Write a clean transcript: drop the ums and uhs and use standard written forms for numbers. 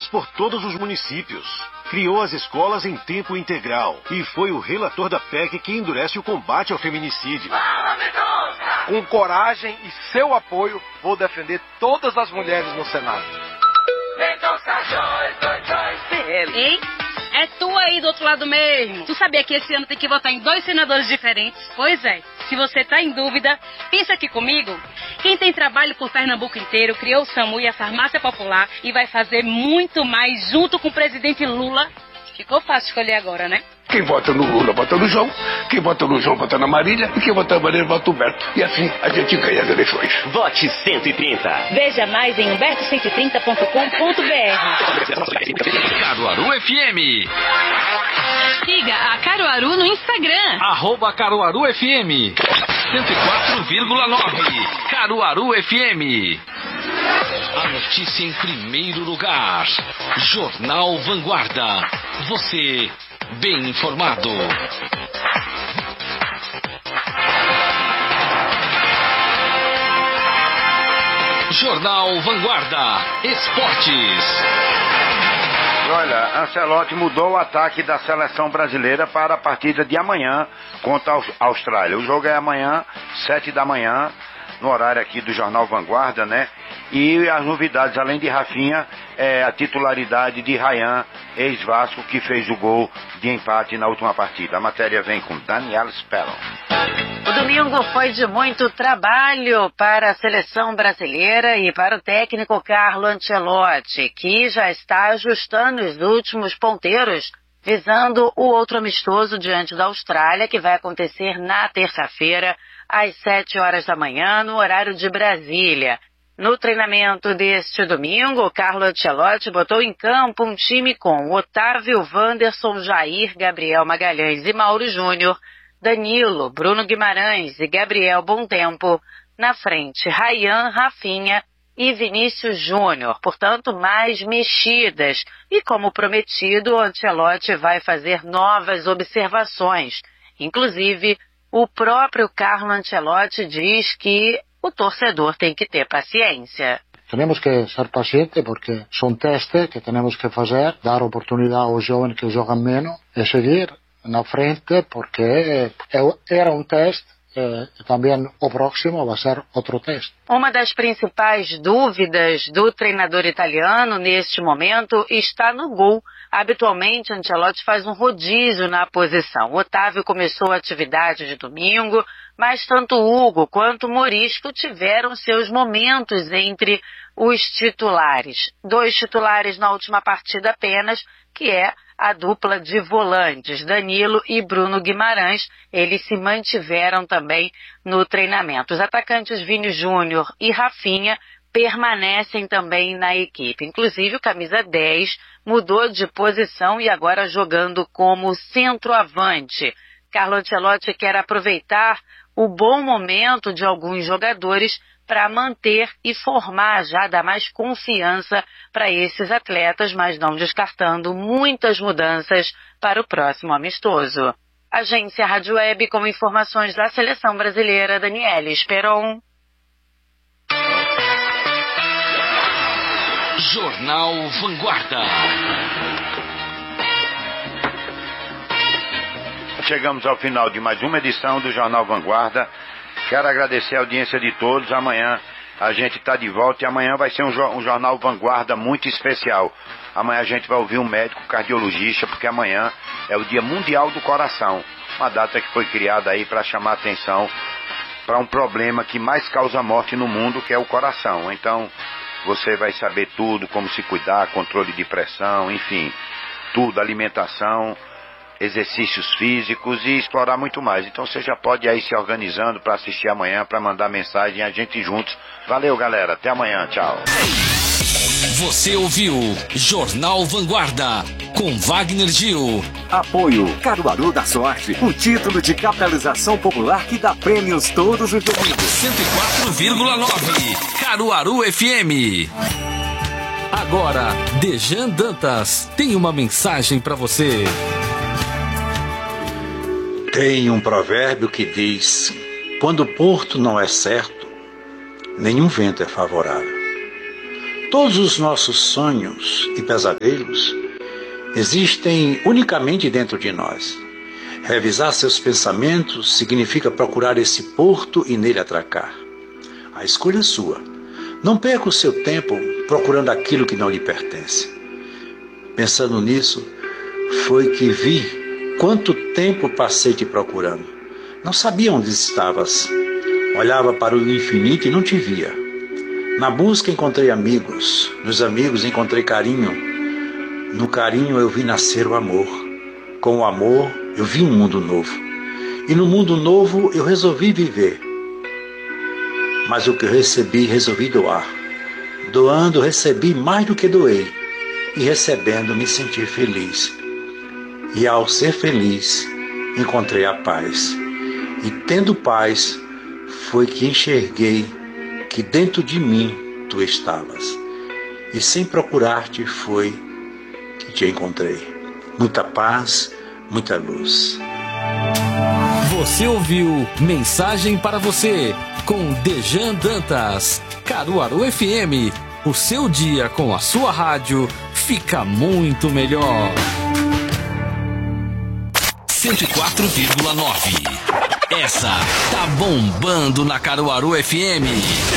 por todos os municípios. Criou as escolas em tempo integral e foi o relator da PEC que endurece o combate ao feminicídio. Com coragem e seu apoio, vou defender todas as mulheres no Senado. Hein? É tu aí do outro lado mesmo. Tu sabia que esse ano tem que votar em 2 senadores diferentes? Pois é. Se você tá em dúvida, pensa aqui comigo. Quem tem trabalho por Pernambuco inteiro criou o SAMU e a Farmácia Popular e vai fazer muito mais junto com o presidente Lula. Ficou fácil escolher agora, né? Quem vota no Lula, vota no João. Quem vota no João, vota na Marília. E quem vota na Marília, vota no Humberto. E assim a gente ganha as eleições. Vote 130. Veja mais em humberto130.com.br. Caruaru FM. Siga a Caruaru no Instagram. @Caruaru FM. 104,9. Caruaru FM. A notícia em primeiro lugar. Jornal Vanguarda. Você bem informado. Jornal Vanguarda. Esportes. Olha, Ancelotti mudou o ataque da seleção brasileira para a partida de amanhã contra a Austrália. O jogo é amanhã, 7 da manhã, no horário aqui do Jornal Vanguarda, né? E as novidades, além de Rafinha, é a titularidade de Ryan, ex-Vasco, que fez o gol de empate na última partida. A matéria vem com Daniel Spellon. O domingo foi de muito trabalho para a seleção brasileira e para o técnico Carlo Ancelotti, que já está ajustando os últimos ponteiros, visando o outro amistoso diante da Austrália, que vai acontecer na terça-feira, às 7 horas da manhã, no horário de Brasília. No treinamento deste domingo, Carlo Ancelotti botou em campo um time com Otávio, Wanderson, Jair, Gabriel Magalhães e Mauro Júnior, Danilo, Bruno Guimarães e Gabriel Bontempo, na frente Ryan, Rafinha e Vinícius Júnior, portanto mais mexidas. E como prometido, o Ancelotti vai fazer novas observações. Inclusive, o próprio Carlo Ancelotti diz que o torcedor tem que ter paciência. Temos que ser pacientes porque são testes que temos que fazer, dar oportunidade aos jovens que jogam menos e seguir na frente porque era um teste e também o próximo vai ser outro teste. Uma das principais dúvidas do treinador italiano neste momento está no gol. Habitualmente, Ancelotti faz um rodízio na posição. Otávio começou a atividade de domingo, mas tanto Hugo quanto Morisco tiveram seus momentos entre os titulares. 2 titulares na última partida apenas, que é a dupla de volantes, Danilo e Bruno Guimarães. Eles se mantiveram também no treinamento. Os atacantes Vini Júnior e Rafinha permanecem também na equipe. Inclusive, o camisa 10 mudou de posição e agora jogando como centroavante. Carlo Ancelotti quer aproveitar o bom momento de alguns jogadores para manter e formar, já dar mais confiança para esses atletas, mas não descartando muitas mudanças para o próximo amistoso. Agência Rádio Web com informações da seleção brasileira, Daniele Esperon. Jornal Vanguarda. Chegamos ao final de mais uma edição do Jornal Vanguarda. Quero agradecer a audiência de todos. Amanhã a gente está de volta e amanhã vai ser um Jornal Vanguarda muito especial. Amanhã a gente vai ouvir um médico cardiologista, porque amanhã é o Dia Mundial do Coração. Uma data que foi criada aí para chamar atenção para um problema que mais causa morte no mundo, que é o coração. Então, você vai saber tudo, como se cuidar, controle de pressão, enfim, tudo, alimentação, exercícios físicos e explorar muito mais. Então você já pode ir aí se organizando para assistir amanhã, para mandar mensagem, a gente juntos. Valeu, galera. Até amanhã. Tchau. Você ouviu Jornal Vanguarda com Wagner Gil. Apoio Caruaru da Sorte, o título de capitalização popular que dá prêmios todos os domingos. 104,9 Caruaru FM. Agora, Dejan Dantas tem uma mensagem para você. Tem um provérbio que diz: quando o porto não é certo, nenhum vento é favorável. Todos os nossos sonhos e pesadelos existem unicamente dentro de nós. Revisar seus pensamentos significa procurar esse porto e nele atracar. A escolha é sua. Não perca o seu tempo procurando aquilo que não lhe pertence. Pensando nisso, foi que vi quanto tempo passei te procurando. Não sabia onde estavas. Olhava para o infinito e não te via. Na busca encontrei amigos. Nos amigos encontrei carinho. No carinho eu vi nascer o amor. Com o amor eu vi um mundo novo. E no mundo novo eu resolvi viver. Mas o que eu recebi, resolvi doar. Doando, recebi mais do que doei. E recebendo, me senti feliz. E ao ser feliz, encontrei a paz. E tendo paz, foi que enxerguei que dentro de mim tu estavas. E sem procurar-te foi que te encontrei. Muita paz, muita luz. Você ouviu Mensagem para Você, com Dejan Dantas, Caruaru FM. O seu dia com a sua rádio fica muito melhor. 104,9. Essa tá bombando na Caruaru FM.